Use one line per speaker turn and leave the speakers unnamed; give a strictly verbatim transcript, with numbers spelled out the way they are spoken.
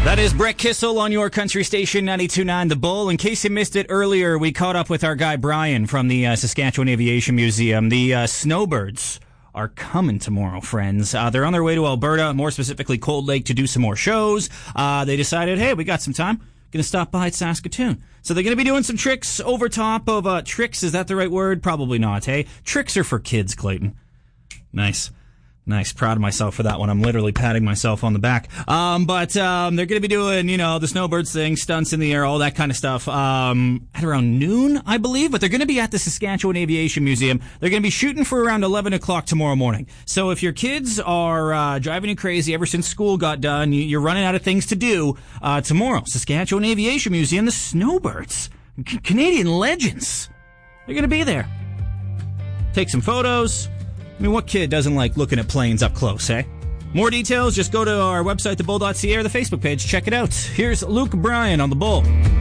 That is Brett Kissel on your country station, ninety-two point nine The Bull. In case you missed it earlier, we caught up with our guy Brian from the uh, Saskatchewan Aviation Museum. The uh, snowbirds are coming tomorrow, friends. Uh, they're on their way to Alberta, more specifically Cold Lake, to do some more shows. Uh, they decided, hey, we got some time. Going to stop by at Saskatoon. So they're going to be doing some tricks over top of... Uh, tricks, is that the right word? Probably not, hey? Tricks are for kids, Clayton. Nice. Nice. Proud of myself for that one. I'm literally patting myself on the back. Um, but um, they're going to be doing, you know, the snowbirds thing, stunts in the air, all that kind of stuff um, at around noon, I believe. But they're going to be at the Saskatchewan Aviation Museum. They're going to be shooting for around eleven o'clock tomorrow morning. So if your kids are uh, driving you crazy ever since school got done, you're running out of things to do, uh, tomorrow, Saskatchewan Aviation Museum, the snowbirds, C- Canadian legends, they're going to be there. Take some photos. I mean, what kid doesn't like looking at planes up close, eh? More details, just go to our website, the bull dot c a, or the Facebook page. Check it out. Here's Luke Bryan on The Bull.